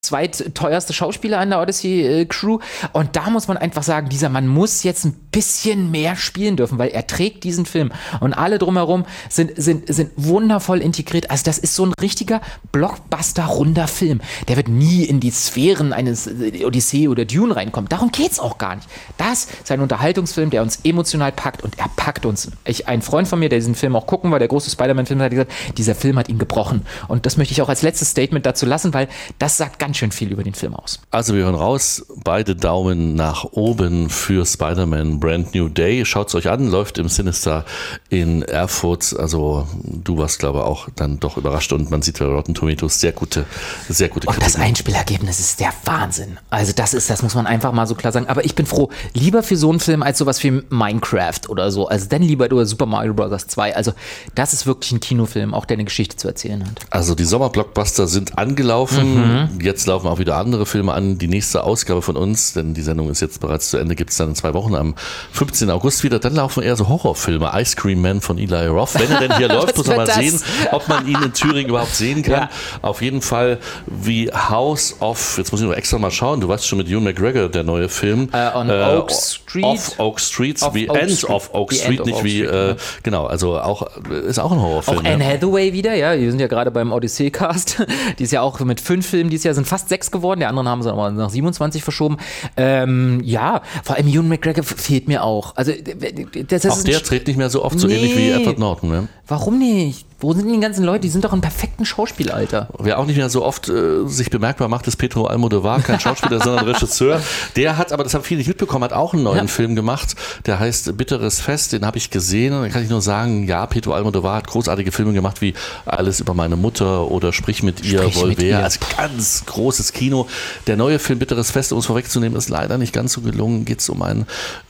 zweitteuerste Schauspieler an der Odyssey-Crew. Und da muss man einfach sagen, dieser Mann muss jetzt ein bisschen mehr spielen dürfen, weil er trägt diesen Film. Und alle drumherum sind wundervoll integriert. Also das ist so ein richtiger Blockbuster-runder Film. Der wird nie in die Sphären eines Odyssey oder Dune reinkommen. Darum geht's auch gar nicht. Das ist ein Unterhaltungsfilm, der uns emotional packt und er packt uns. Ein Freund von mir, der diesen Film auch gucken war, der große Spider-Man-Film, hat gesagt, dieser Film hat ihn gebrochen. Und das möchte ich auch als letztes Statement dazu lassen, weil das sagt ganz schön viel über den Film aus. Also wir hören raus, beide Daumen nach oben für Spider-Man Brand New Day. Schaut es euch an, läuft im Sinister in Erfurt. Also du warst, glaube ich, auch dann doch überrascht und man sieht bei Rotten Tomatoes sehr gute Kritiken. Und das Einspielergebnis ist der Wahnsinn. Also das muss man einfach mal so klar sagen. Aber ich bin froh, lieber für so einen Film als sowas wie Minecraft oder so. Also dann lieber oder Super Mario Bros. 2. Also das ist wirklich ein Kinofilm, auch der eine Geschichte zu erzählen hat. Also die Sommerblockbuster sind angelaufen. Jetzt laufen auch wieder andere Filme an. Die nächste Ausgabe von uns, denn die Sendung ist jetzt bereits zu Ende, gibt es dann in 2 Wochen am 15. August wieder. Dann laufen eher so Horrorfilme. Ice Cream Man von Eli Roth. Wenn er denn hier läuft, muss man mal sehen, ob man ihn in Thüringen überhaupt sehen kann. Ja. Auf jeden Fall wie House of, jetzt muss ich nur extra mal schauen, du weißt schon mit Ewan McGregor, der neue Film. Oak Street. Of Oak Street, wie End of Oak Street, nicht wie, genau, also ist auch ein Horrorfilm. Auch Anne Hathaway wieder, ja, wir sind ja gerade beim Odyssey-Cast. Die ist ja auch mit 5 Filmen dieses Jahr, sind fast 6 geworden, der anderen haben sie aber nach 27 verschoben. Ja, vor allem Ewan McGregor fehlt mir auch. Also, auch der tritt nicht mehr so oft, so ähnlich wie Edward Norton. Ne? Warum nicht? Wo sind die ganzen Leute? Die sind doch im perfekten Schauspielalter. Wer auch nicht mehr so oft sich bemerkbar macht, ist Pedro Almodovar, kein Schauspieler, sondern Regisseur. Der hat, aber das haben viele nicht mitbekommen, hat auch einen neuen Film gemacht, der heißt Bitteres Fest, den habe ich gesehen und dann kann ich nur sagen, ja, Pedro Almodovar hat großartige Filme gemacht, wie Alles über meine Mutter oder Sprich mit ihr, Volver, also ganz großes Kino. Der neue Film Bitteres Fest, um es vorwegzunehmen, ist leider nicht ganz so gelungen, geht es um einen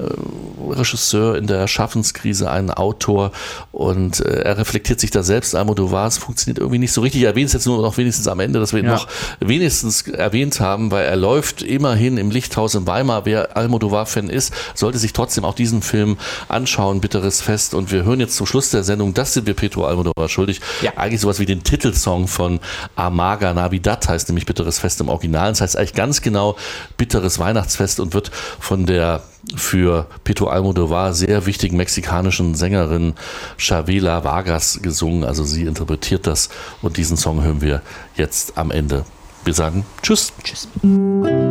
Regisseur in der Schaffenskrise, einen Autor und er reflektiert sich da selbst. Almodovar, es funktioniert irgendwie nicht so richtig. Ich erwähne es jetzt nur noch wenigstens am Ende, dass wir ihn noch wenigstens erwähnt haben, weil er läuft immerhin im Lichthaus in Weimar. Wer Almodovar-Fan ist, sollte sich trotzdem auch diesen Film anschauen, Bitteres Fest. Und wir hören jetzt zum Schluss der Sendung, das sind wir Pedro Almodovar schuldig, eigentlich sowas wie den Titelsong von Amarga Navidad, heißt nämlich Bitteres Fest im Original. Das heißt eigentlich ganz genau Bitteres Weihnachtsfest und wird von der für Pedro Almodovar sehr wichtigen mexikanischen Sängerin Chavela Vargas gesungen. Also sie interpretiert das und diesen Song hören wir jetzt am Ende. Wir sagen Tschüss. Tschüss.